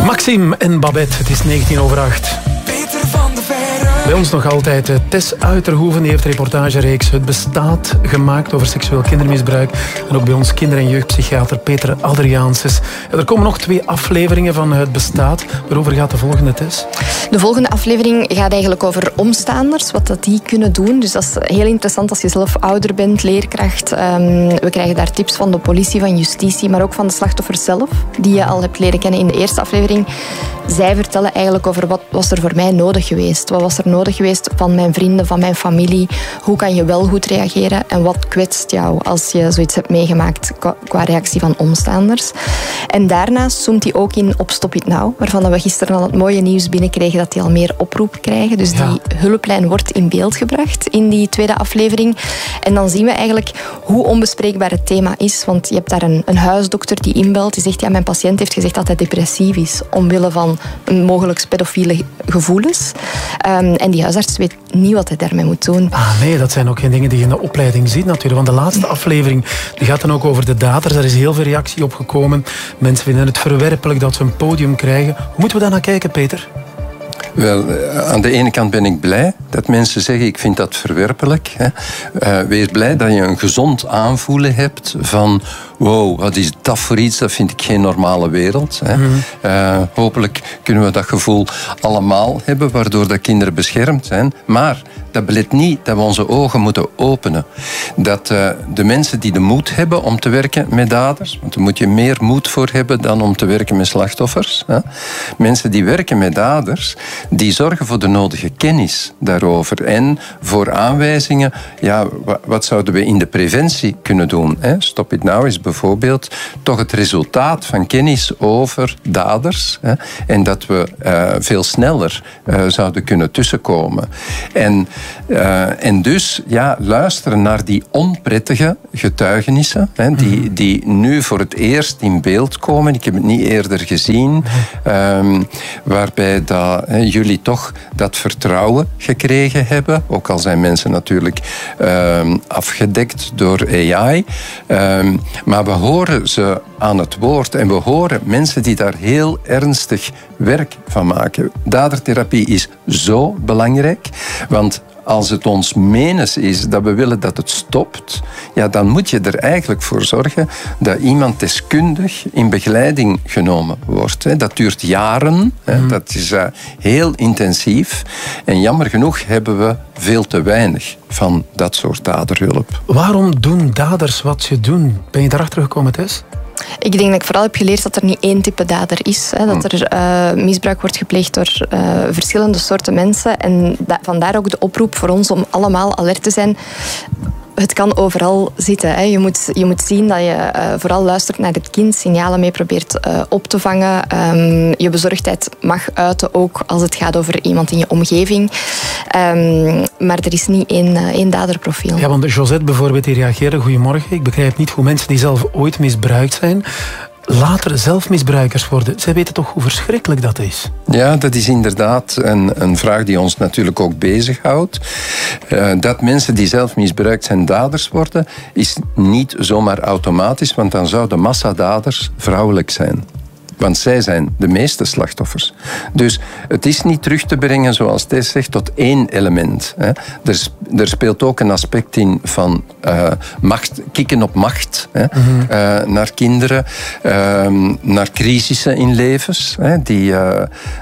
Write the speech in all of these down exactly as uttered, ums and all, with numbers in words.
Maxime en Babette, het is negentien over acht. Peter van de Verre. Bij ons nog altijd Tess Uiterhoeven, die heeft reportagereeks Het Bestaat gemaakt over seksueel kindermisbruik. En ook bij ons kinder- en jeugdpsychiater Peter Adriaanses. Er komen nog twee afleveringen van Het Bestaat. Waarover gaat de volgende, Tess? De volgende aflevering gaat eigenlijk over omstaanders, wat dat die kunnen doen. Dus dat is heel interessant als je zelf ouder bent, leerkracht. Um, we krijgen daar tips van de politie, van justitie, maar ook van de slachtoffers zelf, die je al hebt leren kennen in de eerste aflevering. Zij vertellen eigenlijk over wat was er voor mij nodig geweest. Wat was er nodig geweest van mijn vrienden, van mijn familie. Hoe kan je wel goed reageren en wat kwetst jou als je zoiets hebt meegemaakt qua reactie van omstaanders. En daarnaast zoomt hij ook in op Stop It Now, waarvan we gisteren al het mooie nieuws binnenkregen dat die al meer oproep krijgen. Dus ja. die hulplijn wordt in beeld gebracht in die tweede aflevering. En dan zien we eigenlijk hoe onbespreekbaar het thema is. Want je hebt daar een, een huisdokter die inbelt. Die zegt, ja, mijn patiënt heeft gezegd dat hij depressief is, omwille van mogelijk pedofiele gevoelens. Um, en die huisarts weet niet wat hij daarmee moet doen. Ah nee, dat zijn ook geen dingen die je in de opleiding ziet natuurlijk. Want de laatste aflevering die gaat dan ook over de daders. Daar is heel veel reactie op gekomen. Mensen vinden het verwerpelijk dat ze een podium krijgen. Hoe moeten we daar naar kijken, Peter? Wel, aan de ene kant ben ik blij dat mensen zeggen, ik vind dat verwerpelijk. Hè. Uh, wees blij dat je een gezond aanvoelen hebt van, wow, wat is dat voor iets? Dat vind ik geen normale wereld. Hè. Mm-hmm. Uh, hopelijk kunnen we dat gevoel allemaal hebben, waardoor dat kinderen beschermd zijn. Maar dat belet niet dat we onze ogen moeten openen. Dat uh, de mensen die de moed hebben om te werken met daders, want daar moet je meer moed voor hebben dan om te werken met slachtoffers. Hè. Mensen die werken met daders, die zorgen voor de nodige kennis daarover en voor aanwijzingen. Ja, wat zouden we in de preventie kunnen doen? Hè? Stop It Now is bijvoorbeeld toch het resultaat van kennis over daders. Hè? En dat we uh, veel sneller uh, zouden kunnen tussenkomen. En, uh, en dus ja, luisteren naar die onprettige getuigenissen, hè, die, die nu voor het eerst in beeld komen. Ik heb het niet eerder gezien. Um, waarbij dat, hè, jullie toch dat vertrouwen gekregen hebben. Ook al zijn mensen natuurlijk um, afgedekt door A I. Um, maar we horen ze aan het woord en we horen mensen die daar heel ernstig werk van maken. Dadertherapie is zo belangrijk, want als het ons menens is dat we willen dat het stopt, ja, dan moet je er eigenlijk voor zorgen dat iemand deskundig in begeleiding genomen wordt. Dat duurt jaren, mm. dat is heel intensief. En jammer genoeg hebben we veel te weinig van dat soort daderhulp. Waarom doen daders wat ze doen? Ben je daarachter gekomen, Tess? Ik denk dat ik vooral heb geleerd dat er niet één type dader is. Hè. Dat er uh, misbruik wordt gepleegd door uh, verschillende soorten mensen. En da- vandaar ook de oproep voor ons om allemaal alert te zijn. Het kan overal zitten. Hè. Je, moet, je moet zien dat je uh, vooral luistert naar het kind, signalen mee probeert uh, op te vangen. Um, je bezorgdheid mag uiten, ook als het gaat over iemand in je omgeving. Um, maar er is niet één, uh, één daderprofiel. Ja, want Josette bijvoorbeeld, die reageerde, goedemorgen, ik begrijp niet hoe mensen die zelf ooit misbruikt zijn, later zelf misbruikers worden. Zij weten toch hoe verschrikkelijk dat is? Ja, dat is inderdaad een, een vraag die ons natuurlijk ook bezighoudt. Uh, dat mensen die zelf misbruikt zijn daders worden, is niet zomaar automatisch, want dan zouden massadaders vrouwelijk zijn. Want zij zijn de meeste slachtoffers. Dus het is niet terug te brengen, zoals Tess zegt, tot één element. Hè. Er, er speelt ook een aspect in van uh, macht, kikken op macht. Hè. Mm-hmm. Uh, naar kinderen, uh, naar crisissen in levens, hè, die, uh,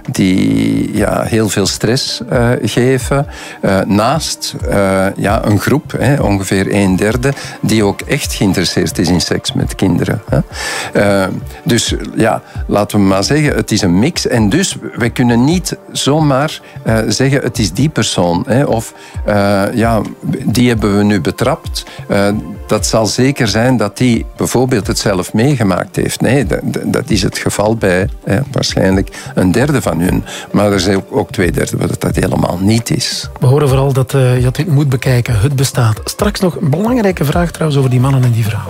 die ja, heel veel stress uh, geven. Uh, naast uh, ja, een groep, hè, ongeveer een derde, die ook echt geïnteresseerd is in seks met kinderen. Hè. Uh, dus ja, laten we maar zeggen, het is een mix. En dus, we kunnen niet zomaar uh, zeggen, het is die persoon. Hè, of, uh, ja, die hebben we nu betrapt. Uh, dat zal zeker zijn dat die bijvoorbeeld het zelf meegemaakt heeft. Nee, dat, dat is het geval bij hè, waarschijnlijk een derde van hun. Maar er zijn ook, ook twee derde waar dat helemaal niet is. We horen vooral dat uh, je dit moet bekijken. Het bestaat. Straks nog een belangrijke vraag trouwens over die mannen en die vrouwen.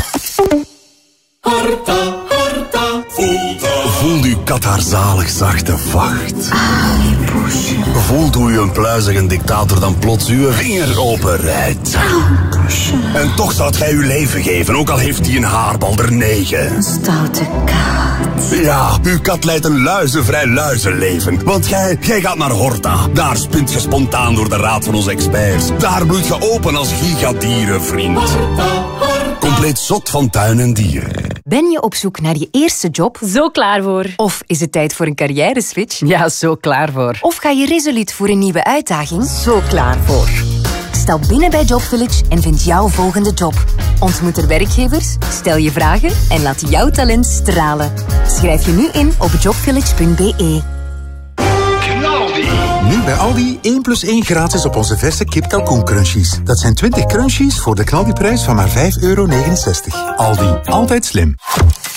Horta, horta, voelt uw kat haar zalig zachte vacht. Voelt hoe u een pluizige dictator dan plots uw vinger openrijdt. En toch zou jij uw leven geven, ook al heeft hij een haarbal er negen. Een stoute kat. Ja, uw kat leidt een luizenvrij luizenleven. Want jij, jij gaat naar Horta. Daar spint je spontaan door de raad van onze experts. Daar bloeit je open als gigadierenvriend. Compleet zot van tuin en dieren. Ben je op zoek naar je eerste job? Zo klaar voor. Of is het tijd voor een carrière-switch? Ja, zo klaar voor. Of ga je resoluut voor een nieuwe uitdaging? Zo klaar voor. Stap binnen bij Job Village en vind jouw volgende job. Ontmoet er werkgevers, stel je vragen en laat jouw talent stralen. Schrijf je nu in op jobvillage punt b e. Nu bij Aldi één plus één gratis op onze verse kip kalkoen crunchies. Dat zijn twintig crunchies voor de knaldiprijs van maar vijf euro negenenzestig. Aldi, altijd slim.